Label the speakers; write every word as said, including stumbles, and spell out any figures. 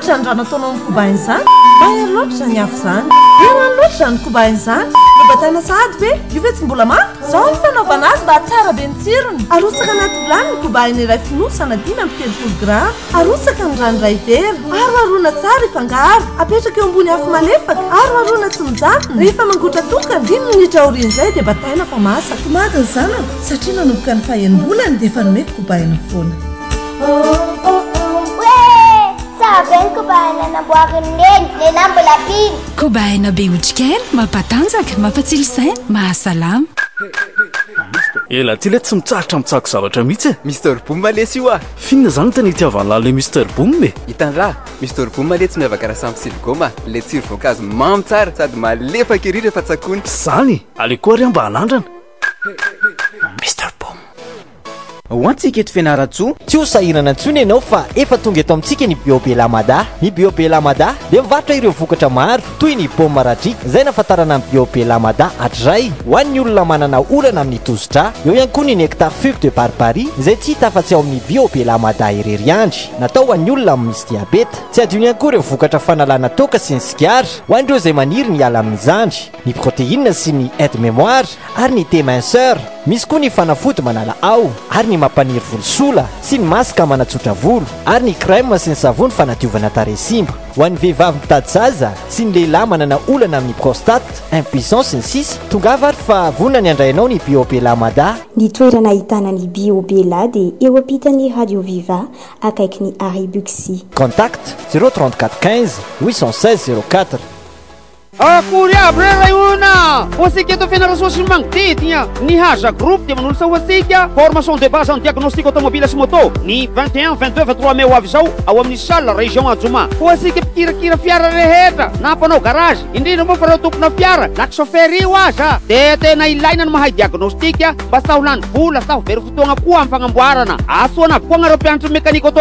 Speaker 1: loatra ny raha nataonao amin'ny kobainy izany bahery loatra ny afo izany irany loatra ny kobainy izany nobatana sahady ve io ve tsy mbola mafy zao ny fanaovana azy mba tsara be ny tsirony arotsaka anaty vilany ny kobainy iray fonosana dimy amby telopolo grama arotsaka ny ranoray vera aroarona tsara ifangaro apetraka eo ambony afo malefaka aroarona tsy mijanona rehefa mangotra tokana dimy minitra aorian'izay dia bataina fa masaka tomaty ny zanako satria nanomboka ny fahaenimbolany dia efa nomeko kobaina foana
Speaker 2: ben kobaina namboariny neny nena mbola piny
Speaker 3: kobaina be otrikely mampatanjaka mampatsilo saina mahasalama
Speaker 4: ela ty le tsy mitsarotra mitsako zavatra mihitsy e
Speaker 5: mister Boom malesy io a
Speaker 4: finna zany tany itiavany lahy le mister Boom e
Speaker 5: hitanraha mister Boom male tsy miavaka raha samby silgoma le tsiro voankazo mamy tsara sady malefaka ery rehefa tsakony
Speaker 4: zany ale koa ry mba hanandrana mister Boom
Speaker 6: ho antsika eto fianaratsoa tsy ho sahirana antsony ianao fa efa tonga eto amintsika ny Biobelamada ny Biobelamada dia mivarotra ireo vokatra maro toy ny paoma radrika izay nafatarana amin'ny Biobelamada hatray ho an'ny olona manana olana amin'ny tosidra eo ihany koa ny nectar fube de barbarie izay tsy hita afa-tsy ao amin'ny Biobelamada irery andry natao ho an'ny olona misy diabeta tsy adino ihany koa ireo vokatra fanalana toka sy ny sigara ho an'ireo izay maniry ny ala amin'ny zandry ny protéine sy ny aide mémoire ary ny téminceur misy koa ny fanafody manala ao ary ny mampaniry volosola sy ny masaka manatsotra volo ary ny crème sy ny savony fanadiovana taresimba ho an'ny vehivavy mitady zaza sy ny lehilahy manana olana amin'ny prostate impuissance sy ny sisa tongava ary fa vonany andrainao ny Biobelamada
Speaker 7: ny toerana ahitana ny Biobela dia eo ampitany Radio Viva akaiky ny Aribuxi
Speaker 6: contact zéro trente-quatre quinze huit cent seize zéro quatre
Speaker 8: akory aby re rayona hoasika eto fianarasoa sy magnodidina ny haza groupe dia manolo sa hoasika formation de base en diagnostic automobile sy moto ny vingt et un vingt-deux vingt-trois mai ho avy zao ao amin'ny salle région Adjoma hoasika mpikirakira fiara rehetra na mpanao garage indrindra moa fa reo tompona fiara na chauffeur io aza dia tena ilaina ny mahay diagnostika mba taho lany vola taho very fotoagna koa amin'ny fagnamboarana asoana aby koa anareo mpianatra mekanika auto